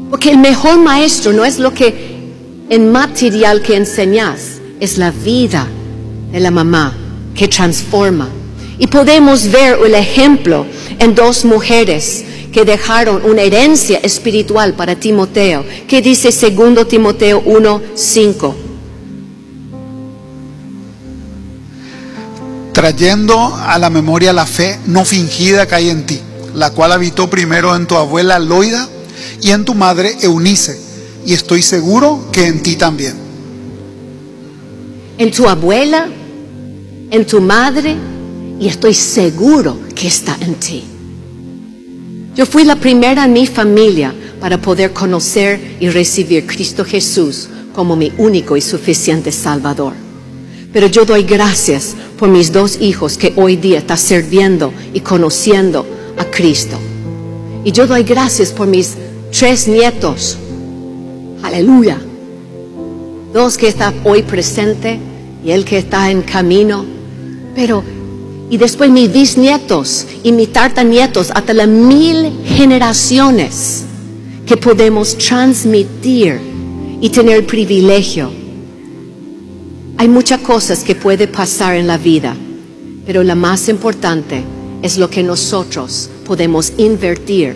Porque el mejor maestro no es lo que en material que enseñas, es la vida de la mamá que transforma. Y podemos ver el ejemplo en dos mujeres que dejaron una herencia espiritual para Timoteo, que dice 2 Timoteo 1:5. Trayendo a la memoria la fe no fingida que hay en ti, la cual habitó primero en tu abuela Loida y en tu madre Eunice, y estoy seguro que en ti también. En tu abuela, en tu madre, y estoy seguro que está en ti. Yo fui la primera en mi familia para poder conocer y recibir a Cristo Jesús como mi único y suficiente Salvador. Pero yo doy gracias por mis 2 hijos que hoy día están sirviendo y conociendo a Cristo. Y yo doy gracias por mis 3 nietos. Aleluya. 2 que están hoy presentes y el que está en camino. Y después mis bisnietos y mis tartanietos, hasta las 1000 generaciones que podemos transmitir y tener el privilegio. Hay muchas cosas que puede pasar en la vida, pero la más importante es lo que nosotros podemos invertir.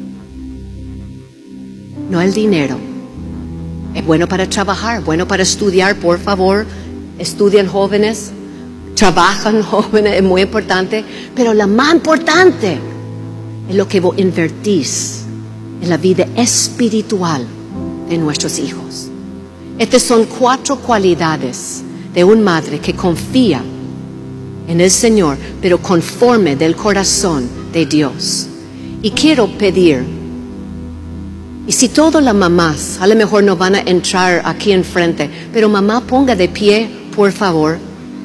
No el dinero. Es bueno para trabajar, bueno para estudiar, por favor, estudien jóvenes, trabajan jóvenes, es muy importante, pero la más importante es lo que vos invertís en la vida espiritual de nuestros hijos. Estas son 4 cualidades de una madre que confía en el Señor, pero conforme del corazón de Dios. Y quiero pedir, y si todas las mamás, a lo mejor no van a entrar aquí enfrente, pero mamá ponga de pie, por favor.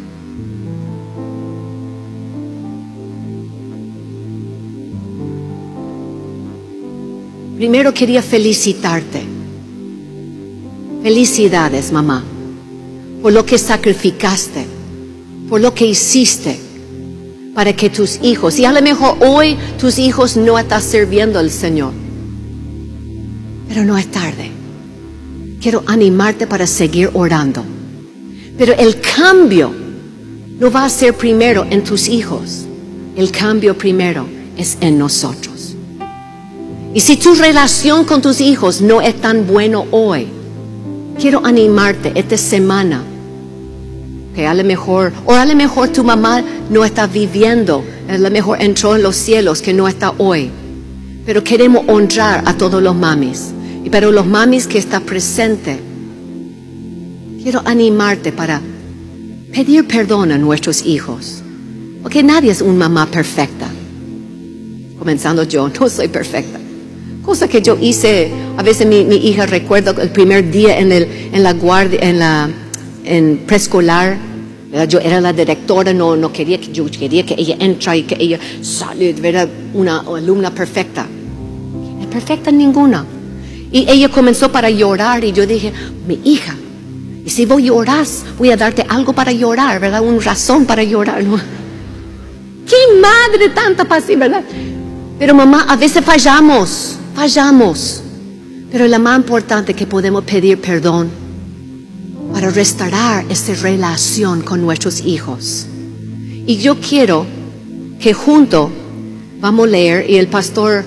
Primero quería felicitarte. Felicidades, mamá, por lo que sacrificaste, por lo que hiciste para que tus hijos, y a lo mejor hoy tus hijos no están sirviendo al Señor, pero no es tarde. Quiero animarte para seguir orando. Pero el cambio no va a ser primero en tus hijos. El cambio primero es en nosotros. Y si tu relación con tus hijos no es tan bueno hoy, quiero animarte esta semana, que a lo mejor tu mamá no está viviendo, a lo mejor entró en los cielos que no está hoy, pero queremos honrar a todos los mamis. Y para los mamis que están presentes, quiero animarte para pedir perdón a nuestros hijos, porque nadie es una mamá perfecta, comenzando yo, no soy perfecta. Cosa que yo hice, a veces mi hija recuerdo el primer día en la guardia, en preescolar, yo era la directora, no quería que ella entre y que ella saliera, ¿verdad? Una alumna perfecta. No es perfecta ninguna. Y ella comenzó para llorar y yo dije, mi hija, y si vos lloras, voy a darte algo para llorar, ¿verdad? Una razón para llorar, ¿no? ¡Qué madre tanta paciencia!, ¿verdad? Pero mamá, a veces fallamos. Pero lo más importante es que podemos pedir perdón para restaurar esa relación con nuestros hijos. Y yo quiero que juntos vamos a leer, y el pastor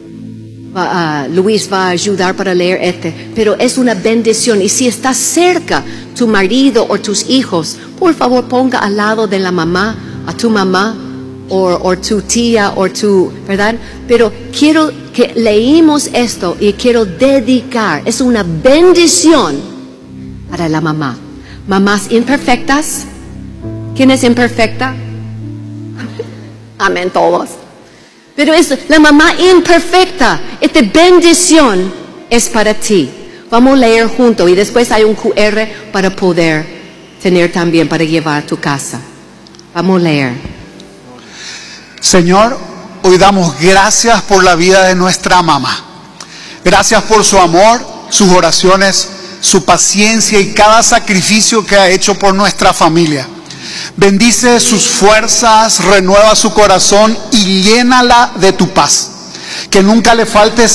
Luis va a ayudar para leer pero es una bendición. Y si está cerca tu marido o tus hijos, por favor ponga al lado de la mamá, a tu mamá, o tu tía, o tu, ¿verdad? Pero quiero que leímos esto y quiero dedicar, es una bendición para la mamá. Mamás imperfectas. ¿Quién es imperfecta? Amén, todos. Pero es la mamá imperfecta. Esta bendición es para ti. Vamos a leer juntos y después hay un QR para poder tener también para llevar a tu casa. Vamos a leer. Señor, hoy damos gracias por la vida de nuestra mamá. Gracias por su amor, sus oraciones, su paciencia y cada sacrificio que ha hecho por nuestra familia. Bendice sus fuerzas, renueva su corazón y llénala de tu paz. Que nunca le falte